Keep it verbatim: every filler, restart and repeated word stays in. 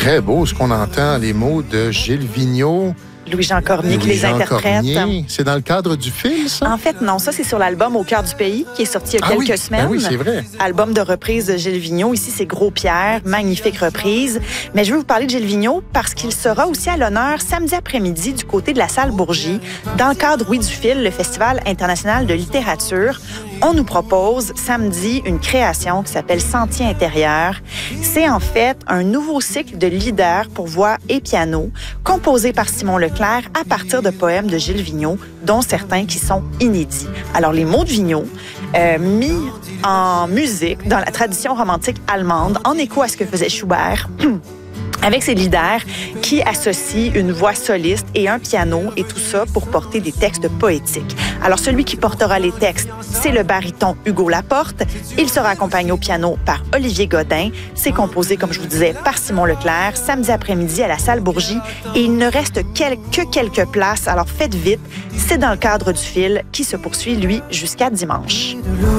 très beau ce qu'on entend, les mots de Gilles Vigneault. Louis-Jean Cormier qui les interprète. Cormier. C'est dans le cadre du film, ça? En fait, non. Ça, c'est sur l'album Au cœur du pays, qui est sorti il y a ah quelques oui. semaines. Ben oui, c'est vrai. Album de reprise de Gilles Vigneault. Ici, c'est Gros Pierre. Magnifique reprise. Mais je veux vous parler de Gilles Vigneault parce qu'il sera aussi à l'honneur samedi après-midi du côté de la salle Bourgie, dans le cadre, oui, du Fil, le Festival international de littérature. On nous propose samedi une création qui s'appelle Sentier intérieur. C'est en fait un nouveau cycle de leaders pour voix et piano, composé par Simon Leclerc à partir de poèmes de Gilles Vigneault, dont certains qui sont inédits. Alors, les mots de Vigneault, euh, mis en musique dans la tradition romantique allemande, en écho à ce que faisait Schubert, avec ses leaders qui associent une voix soliste et un piano et tout ça pour porter des textes poétiques. Alors, celui qui portera les textes, c'est le baryton Hugo Laporte. Il sera accompagné au piano par Olivier Godin. C'est composé, comme je vous disais, par Simon Leclerc, samedi après-midi à la salle Bourgie. Et il ne reste quel- que quelques places, alors faites vite. C'est dans le cadre du Fil qui se poursuit, lui, jusqu'à dimanche.